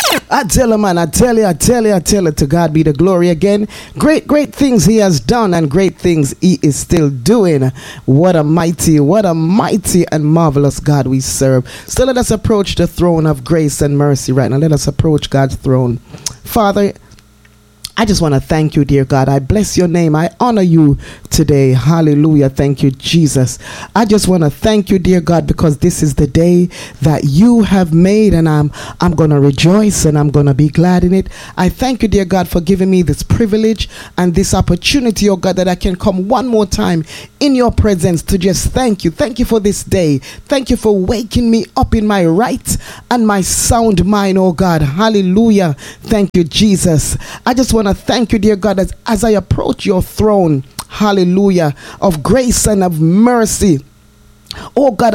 I tell you, man, I tell you, to God be the glory again. Great things he has done and great things he is still doing. What a mighty and marvelous God we serve. So let us approach the throne of grace and mercy right now. Let us approach God's throne. Father, I just want to thank you, dear God. I bless your name. I honor you today. Hallelujah. Thank you, Jesus. I just want to thank you, dear God, because this is the day that you have made, and I'm going to rejoice and I'm going to be glad in it. I thank you, dear God, for giving me this privilege and this opportunity, oh God, that I can come one more time in your presence to just thank you. Thank you for this day. Thank you for waking me up in my right and my sound mind, oh God. Hallelujah. Thank you, Jesus. I just want to thank you, dear God, as I approach your throne, hallelujah, of grace and of mercy. Oh God,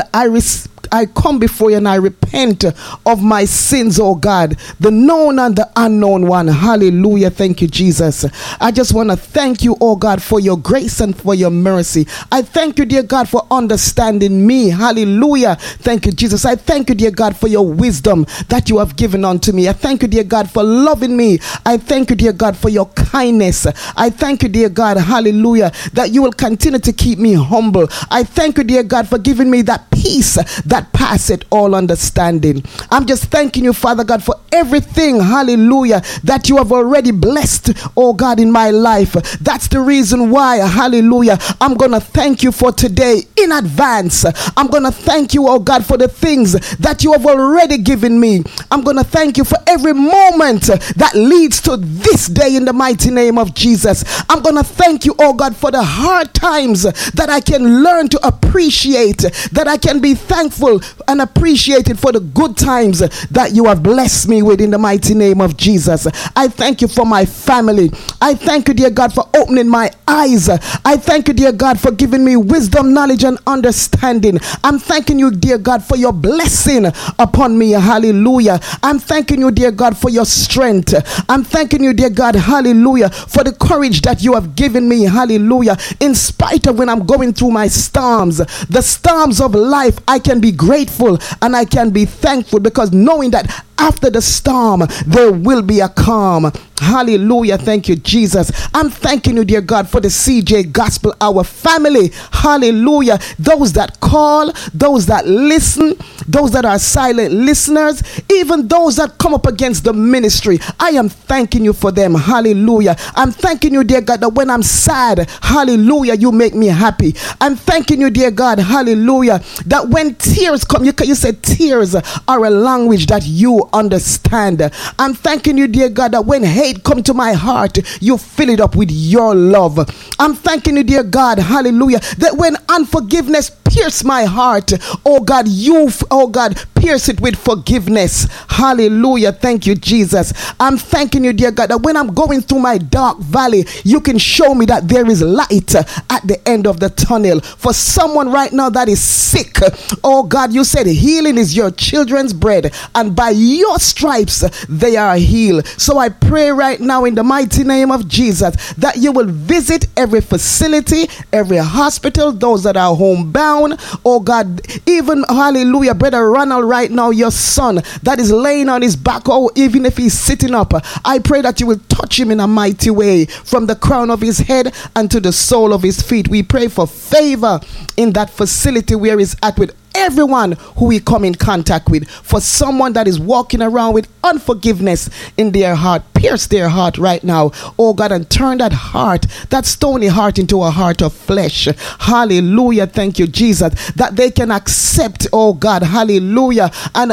I come before you and I repent of my sins, oh God, the known and the unknown one. Hallelujah. Thank you, Jesus. I just want to thank you, oh God, for your grace and for your mercy. I thank you, dear God, for understanding me. Hallelujah. Thank you, Jesus. I thank you, dear God, for your wisdom that you have given unto me. I thank you, dear God, for loving me. I thank you, dear God, for your kindness. I thank you, dear God, hallelujah, that you will continue to keep me humble. I thank you, dear God, for giving me that peace that passeth all understanding. I'm just thanking you, Father God, for everything, hallelujah, that you have already blessed, oh God, in my life. That's the reason why, hallelujah, I'm going to thank you for today in advance. I'm going to thank you, oh God, for the things that you have already given me. I'm going to thank you for every moment that leads to this day in the mighty name of Jesus. I'm going to thank you, oh God, for the hard times that I can learn to appreciate, that I can be thankful and appreciate it for the good times that you have blessed me with in the mighty name of Jesus. I thank you for my family. I thank you, dear God, for opening my eyes. I thank you, dear God, for giving me wisdom, knowledge, and understanding. I'm thanking you, dear God, for your blessing upon me. Hallelujah. I'm thanking you, dear God, for your strength. I'm thanking you, dear God, hallelujah, for the courage that you have given me. Hallelujah. In spite of when I'm going through my storms, the storms of life, I can be grateful and I can be thankful, because knowing that after the storm there will be a calm. Hallelujah. Thank you, Jesus. I'm thanking you, dear God, for the CJ Gospel Hour family. Hallelujah. Those that call, those that listen, those that are silent listeners, even those that come up against the ministry. I am thanking you for them. Hallelujah. I'm thanking you, dear God, that when I'm sad, hallelujah, you make me happy. I'm thanking you, dear God, hallelujah, that when tears come, you said tears are a language that you understand. I'm thanking you, dear God, that when hate come to my heart, you fill it up with your love. I'm thanking you, dear God, hallelujah, that when unforgiveness pierce my heart, oh God, you, oh God, pierce it with forgiveness. Hallelujah. Thank you, Jesus. I'm thanking you, dear God, that when I'm going through my dark valley, you can show me that there is light at the end of the tunnel. For someone right now that is sick, oh God, you said healing is your children's bread, and by your stripes they are healed. So I pray right now in the mighty name of Jesus that you will visit every facility, every hospital, those that are homebound, oh God, even, hallelujah, Brother Ronald right now, your son that is laying on his back, oh, even if he's sitting up, I pray that you will touch him in a mighty way from the crown of his head and to the sole of his feet. We pray for favor in that facility where he's at with everyone who we come in contact with. For someone that is walking around with unforgiveness in their heart, pierce their heart right now, oh God, and turn that heart, that stony heart, into a heart of flesh. Hallelujah. Thank you, Jesus, that they can accept, oh God, hallelujah, and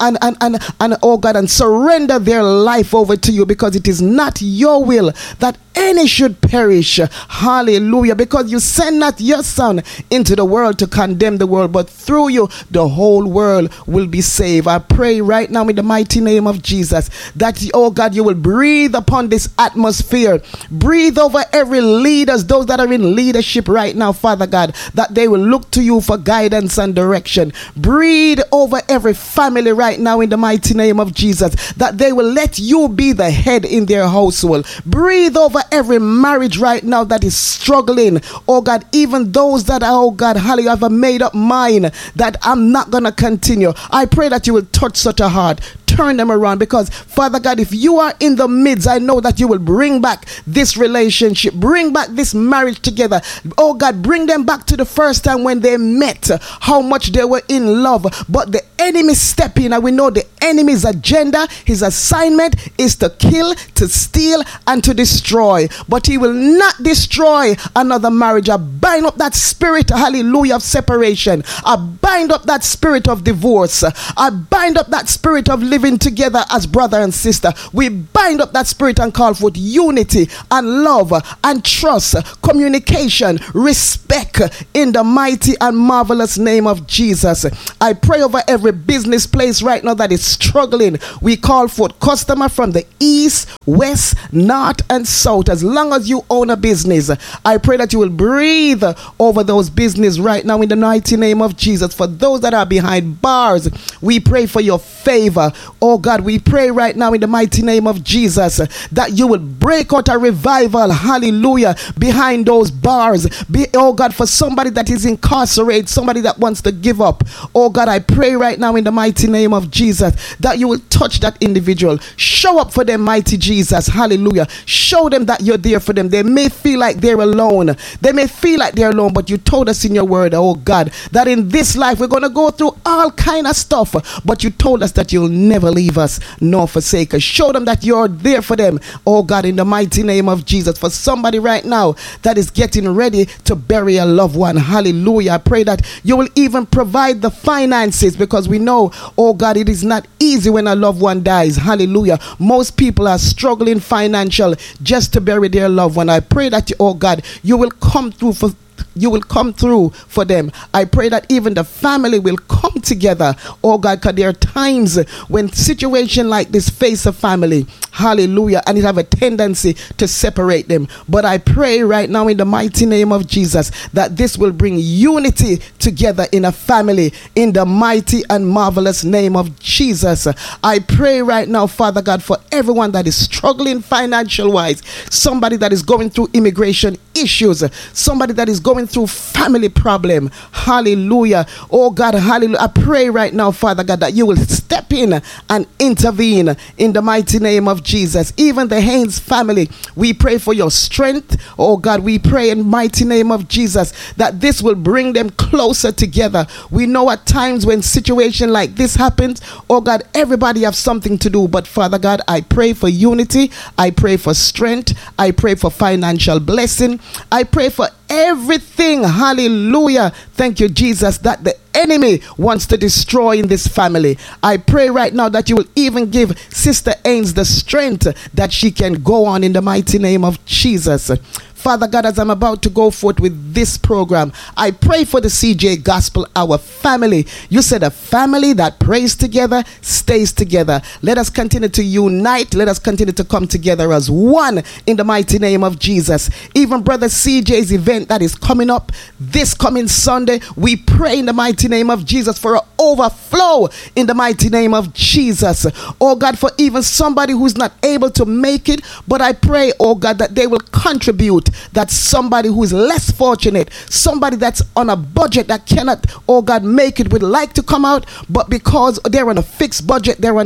oh God, and surrender their life over to you, because it is not your will that any should perish. Hallelujah. Because you send not your son into the world to condemn the world, but through you the whole world will be saved. I pray right now in the mighty name of Jesus that, oh God, you will breathe upon this atmosphere. Breathe over every leaders, those that are in leadership right now, Father God, that they will look to you for guidance and direction. Breathe over every family right now in the mighty name of Jesus, that they will let you be the head in their household. Breathe over every marriage right now that is struggling, oh God, even those that are, oh God, hallelujah, have a made up mind that I'm not gonna continue. I pray that you will touch such a heart. turn them around, because Father God, if you are in the midst, I know that you will bring back this relationship, bring back this marriage together. Oh God, bring them back to the first time when they met, how much they were in love, but the enemy step in, and we know the enemy's agenda, his assignment is to kill, to steal, and to destroy. But he will not destroy another marriage. I bind up that spirit, hallelujah, of separation. I bind up that spirit of divorce. I bind up that spirit of living together as brother and sister. We bind up that spirit and call forth unity and love and trust, communication, respect in the mighty and marvelous name of Jesus. I pray over every business place right now that is struggling. We call forth customer from the east, west, north, and south. As long as you own a business, I pray that you will breathe over those business right now in the mighty name of Jesus. For those that are behind bars, we pray for your favor. Oh God, we pray right now in the mighty name of Jesus that you will break out a revival, hallelujah, behind those bars. Oh God, for somebody that is incarcerated, somebody that wants to give up. Oh God, I pray right now in the mighty name of Jesus that you will touch that individual. Show up for them, mighty Jesus, hallelujah. Show them that you're there for them. They may feel like they're alone. They may feel like they're alone, but you told us in your word, oh God, that in this life we're going to go through all kind of stuff, but you told us that you'll never leave us nor forsake us. Show them that you're there for them, oh God, in the mighty name of Jesus. For somebody right now that is getting ready to bury a loved one, hallelujah, I pray that you will even provide the finances, because we know, oh God, it is not easy when a loved one dies, hallelujah. Most people are struggling financial just to bury their loved one. I pray that, oh God, you will come through for them. I pray that even the family will come together, oh God, because there are times when situation like this face a family, hallelujah, and it have a tendency to separate them. But I pray right now in the mighty name of Jesus that this will bring unity together in a family in the mighty and marvelous name of Jesus. I pray right now, Father God, for everyone that is struggling financial wise, somebody that is going through immigration issues, somebody that is going through family problem, hallelujah, oh God, hallelujah. I pray right now, Father God, that you will step in and intervene in the mighty name of Jesus. Even the Haynes family, we pray for your strength, oh God. We pray in mighty name of Jesus that this will bring them closer together. We know at times when situation like this happens, oh God, everybody have something to do, but Father God, I pray for unity, I pray for strength, I pray for financial blessing, I pray for everything, hallelujah, thank you Jesus, that the enemy wants to destroy in this family. I pray right now that you will even give Sister Haynes the strength that she can go on in the mighty name of Jesus. Father God, as I'm about to go forth with this program, I pray for the CJ Gospel Hour family. You said a family that prays together stays together. Let us continue to unite. Let us continue to come together as one in the mighty name of Jesus. Even Brother CJ's event that is coming up this coming Sunday, we pray in the mighty name of Jesus for an overflow in the mighty name of Jesus. Oh God, for even somebody who's not able to make it, but I pray, oh God, that they will contribute, that somebody who is less fortunate, somebody that's on a budget that cannot, oh God, make it, would like to come out, but because they're on a fixed budget, they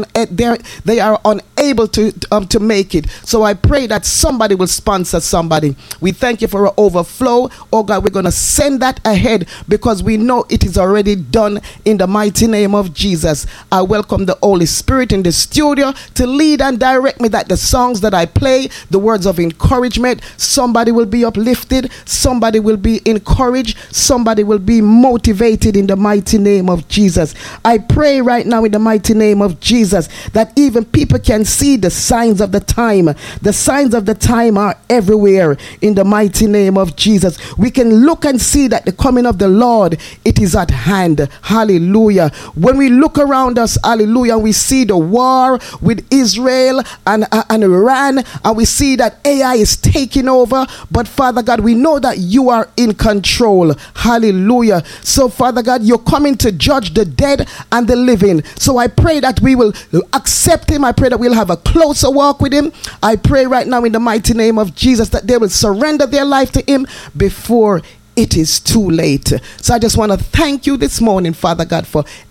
are unable to make it. So I pray that somebody will sponsor somebody. We thank you for an overflow, oh God. We're going to send that ahead because we know it is already done in the mighty name of Jesus. I welcome the Holy Spirit in the studio to lead and direct me, that the songs that I play, the words of encouragement, somebody will be uplifted, somebody will be encouraged, somebody will be motivated in the mighty name of Jesus. I pray right now in the mighty name of Jesus that even people can see the signs of the time. The signs of the time are everywhere in the mighty name of Jesus. We can look and see that the coming of the Lord, it is at hand. Hallelujah. When we look around us, hallelujah, we see the war with Israel and Iran, and we see that AI is taking over. But Father God, we know that you are in control. Hallelujah. So Father God, you're coming to judge the dead and the living. So I pray that we will accept him. I pray that we'll have a closer walk with him. I pray right now in the mighty name of Jesus that they will surrender their life to him before it is too late. So I just want to thank you this morning, Father God, for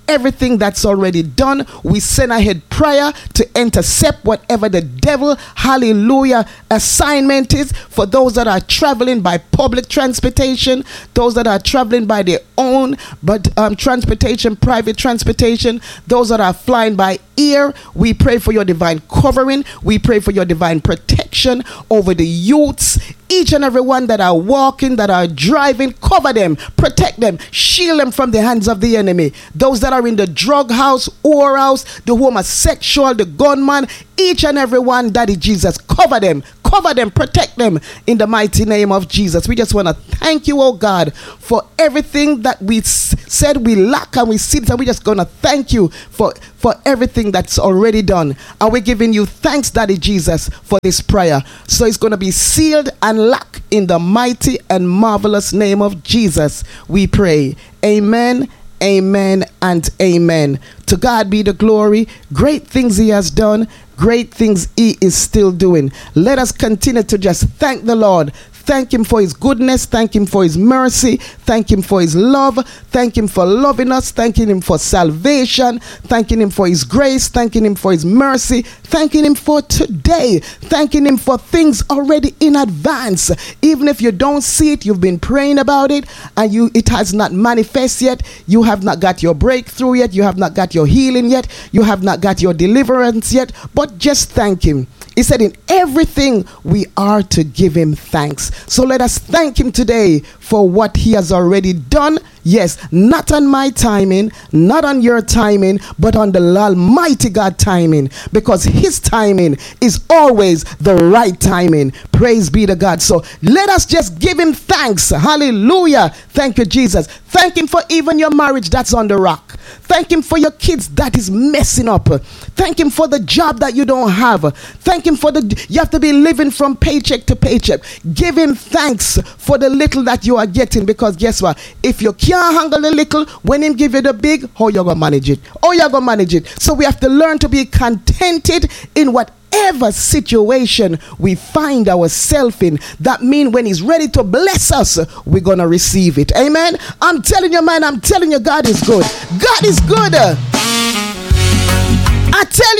everything that's already done. We send ahead prayer to intercept whatever the devil, hallelujah, assignment is for those that are traveling by public transportation, those that are traveling by their own transportation, private transportation, those that are flying by air. We pray for your divine covering. We pray for your divine protection over the youths, each and every one that are walking, that are driving. Cover them, protect them, shield them from the hands of the enemy. Those that are in the drug house, whore house, the homosexual, the gunman, each and every one, Daddy Jesus, cover them, protect them in the mighty name of Jesus. We just want to thank you, oh God, for everything that we said we lack and we see, and we're just going to thank you for everything that's already done. And we're giving you thanks, Daddy Jesus, for this prayer. So it's going to be sealed and locked in the mighty and marvelous name of Jesus. We pray. Amen. Amen and amen. To God be the glory. Great things he has done. Great things he is still doing. Let us continue to just thank the Lord. Thank him for his goodness. Thank him for his mercy. Thank him for his love. Thank him for loving us. Thanking him for salvation. Thanking him for his grace. Thanking him for his mercy. Thanking him for today. Thanking him for things already in advance. Even if you don't see it, you've been praying about it and it has not manifested yet. You have not got your breakthrough yet. You have not got your healing yet. You have not got your deliverance yet. But just thank him. He said in everything we are to give him thanks. So let us thank him today for what he has already done. Yes, not on my timing, not on your timing, but on the Almighty God timing, because his timing is always the right timing. Praise be to God. So let us just give him thanks. Hallelujah. Thank you, Jesus. Thank him for even your marriage that's on the rock. Thank him for your kids that is messing up. Thank him for the job that you don't have. Thank him for you have to be living from paycheck to paycheck. Give him thanks for the little that you are getting, because guess what? If you can't handle the little, when him give you the big, how you gonna manage it? So we have to learn to be contented in whatever situation we find ourselves in. That means when he's ready to bless us, we're gonna receive it. Amen. I'm telling you, man, I'm telling you, God is good. God is good. I tell